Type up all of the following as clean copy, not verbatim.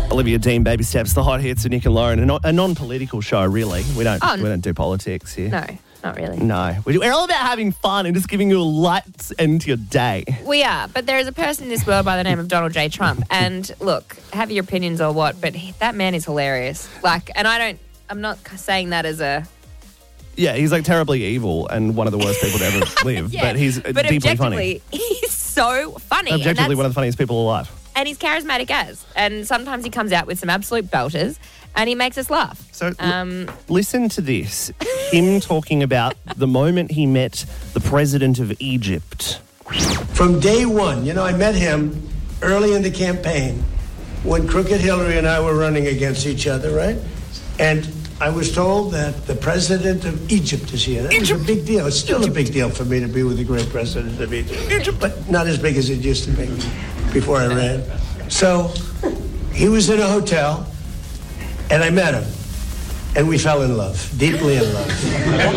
Olivia Dean, Baby Steps, the hot hits of Nick and Lauren. A non-political show, really. We don't do politics here. No, not really. No. We're all about having fun and just giving you a light end to your day. We are, but there is a person in this world by the name of Donald J. Trump. And look, have your opinions or what, but that man is hilarious. And I'm not saying that as a... Yeah, he's like terribly evil and one of the worst people to ever live, but he's deeply funny. He's so funny. Objectively one of the funniest people alive. And he's charismatic as. And sometimes he comes out with some absolute belters and he makes us laugh. So listen to this. Him talking about the moment he met the president of Egypt. From day one, I met him early in the campaign when Crooked Hillary and I were running against each other, right? And I was told that the president of Egypt is here. That was a big deal. It's still a big deal for me to be with the great president of Egypt, but not as big as it used to be before I ran. So he was in a hotel, and I met him, and we fell in love, deeply in love.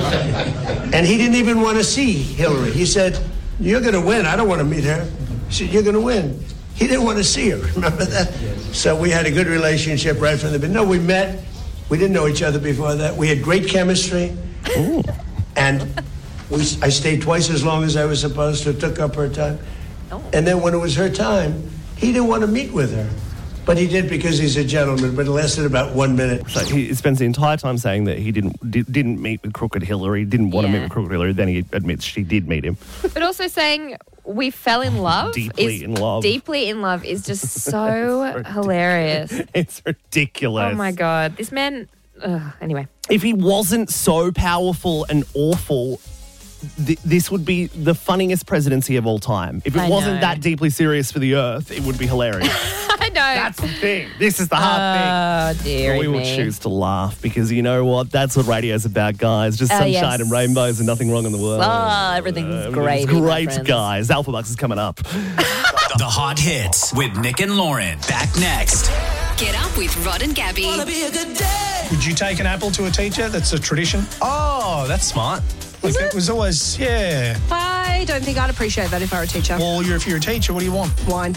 And he didn't even want to see Hillary. He said, "You're going to win. I don't want to meet her." He said, "You're going to win." He didn't want to see her. Remember that? So we had a good relationship right from the beginning. No, we met. We didn't know each other before that. We had great chemistry. Ooh. And I stayed twice as long as I was supposed to, took up her time. Oh. And then when it was her time, he didn't want to meet with her. But he did because he's a gentleman, but it lasted about 1 minute. So he spends the entire time saying that he didn't meet with Crooked Hillary, didn't want to meet with Crooked Hillary, then he admits she did meet him. But also saying we fell in love. Deeply in love is just so hilarious. It's ridiculous. Oh my God. This man, anyway. If he wasn't so powerful and awful, this would be the funniest presidency of all time. If it wasn't that deeply serious for the earth, it would be hilarious. I know. That's the thing. This is the hard thing. Oh, dear. We will choose to laugh because you know what? That's what radio's about, guys. Just sunshine and rainbows and nothing wrong in the world. Oh, everything's great. Great, guys. Alpha Bucks is coming up. The hot hits with Nick and Lauren. Back next. Get up with Rod and Gabby. Would you take an apple to a teacher? That's a tradition. Oh, that's smart. Like it was always, I don't think I'd appreciate that if I were a teacher. Well, if you're a teacher, what do you want? Wine.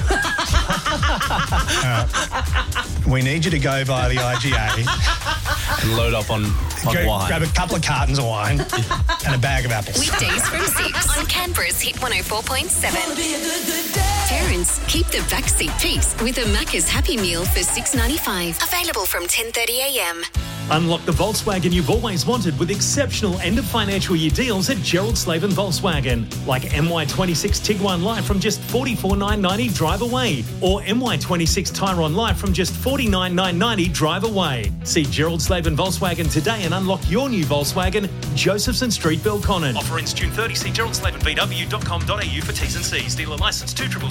We need you to go via the IGA. And load up on wine. Grab a couple of cartons of wine and a bag of apples. Weekdays from 6 on Canberra's Hit 104.7. Parents, keep the backseat peace with a Macca's Happy Meal for $6.95. Available from 10:30am. Unlock the Volkswagen you've always wanted with exceptional end-of-financial year deals at Gerald Slaven Volkswagen. Like MY26 Tiguan Light from just $44,990 drive away. Or MY26 Tyron Light from just $49,990 drive away. See Gerald Slaven Volkswagen today and unlock your new Volkswagen, Josephson Street, Belconnen. Offer ends June 30. See geraldslavenvw.com.au for T's and C's. Dealer licence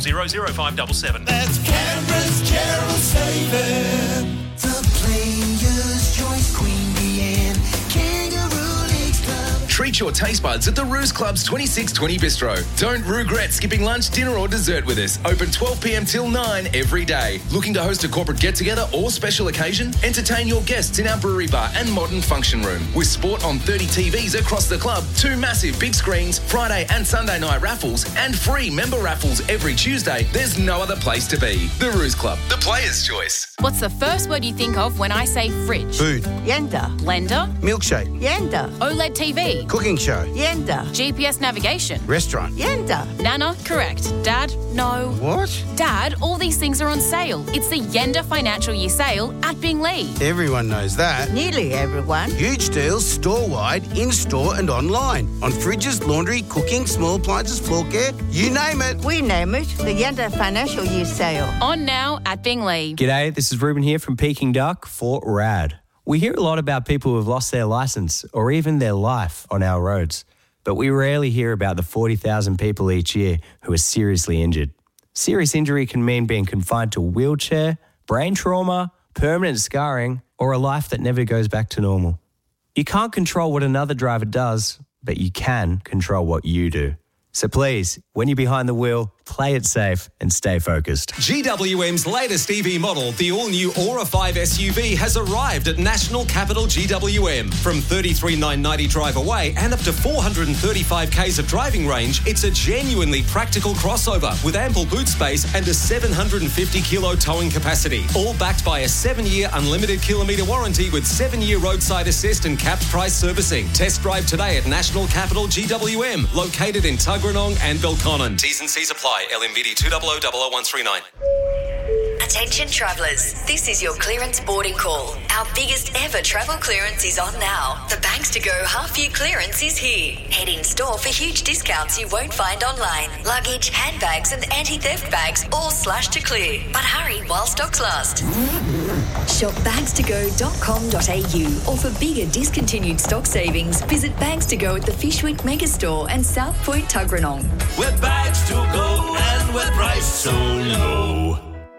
2000577. That's Canberra's Gerald Slaven. The Players' Choice Queen Bee Kangaroo League Club. Treat your taste buds at the Ruse Club's 2620 Bistro. Don't regret skipping lunch, dinner or dessert with us. Open 12 p.m. till 9 every day. Looking to host a corporate get-together or special occasion? Entertain your guests in our brewery bar and modern function room. With sport on 30 TVs across the club, 2 massive big screens, Friday and Sunday night raffles, and free member raffles every Tuesday. There's no other place to be. The Ruse Club, the Players' Choice. What's the first word you think of when I say fridge? Food. Yenda. Blender. Milkshake. Yenda. OLED TV. Cooking show. Yenda. GPS navigation. Restaurant. Yenda. Nana, correct. Dad, no. What? Dad, all these things are on sale. It's the Yenda Financial Year Sale at Binglee. Everyone knows that. Nearly everyone. Huge deals store-wide, in-store and online. On fridges, laundry, cooking, small appliances, floor care, you name it. We name it the Yenda Financial Year Sale. On now at Binglee. G'day, this is Ruben here from Peking Duck for RAD. We hear a lot about people who have lost their licence or even their life on our roads, but we rarely hear about the 40,000 people each year who are seriously injured. Serious injury can mean being confined to a wheelchair, brain trauma, permanent scarring, or a life that never goes back to normal. You can't control what another driver does, but you can control what you do. So please, when you're behind the wheel, play it safe, and stay focused. GWM's latest EV model, the all-new Aura 5 SUV, has arrived at National Capital GWM. From $33,990 drive away and up to 435 k's of driving range, it's a genuinely practical crossover with ample boot space and a 750-kilo towing capacity. All backed by a 7-year unlimited kilometre warranty with 7-year roadside assist and capped price servicing. Test drive today at National Capital GWM, located in Tuggeranong and Belconnen. T's and C's apply. LMVD 2000139. Attention travellers, this is your clearance boarding call. Our biggest ever travel clearance is on now. The Banks to Go half-year clearance is here. Head in store for huge discounts you won't find online. Luggage, handbags and anti-theft bags all slashed to clear. But hurry while stocks last. Shop bagstogo.com.au, or for bigger discontinued stock savings, visit Bags to Go at the Fishwick Megastore and South Point Tuggeranong. We're Bags to Go and we're priced so low.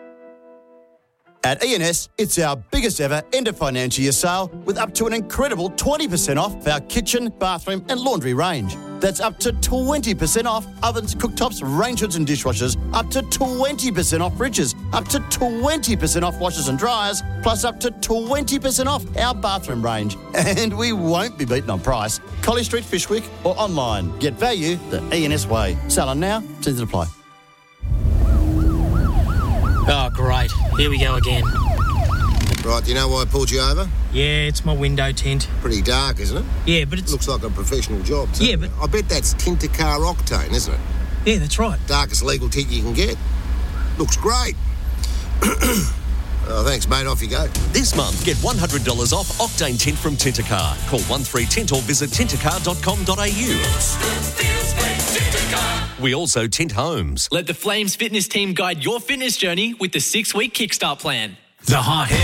At E&S, it's our biggest ever end of financial year sale with up to an incredible 20% off our kitchen, bathroom and laundry range. That's up to 20% off ovens, cooktops, range hoods and dishwashers, up to 20% off fridges, up to 20% off washers and dryers, plus up to 20% off our bathroom range. And we won't be beaten on price. Colley Street, Fishwick or online. Get value the E&S way. Sale on now, T's and apply. Oh, great. Here we go again. Right, do you know why I pulled you over? Yeah, it's my window tint. Pretty dark, isn't it? Yeah, but it's... Looks like a professional job. Yeah, but... I bet that's Tint-A-Car Octane, isn't it? Yeah, that's right. Darkest legal tint you can get. Looks great. Oh, thanks, mate. Off you go. This month, get $100 off Octane Tint from Tint-A-Car. Call 13Tint or visit tintacar.com.au. We also tint homes. Let the Flames fitness team guide your fitness journey with the 6-week Kickstart plan. The Hot Hits.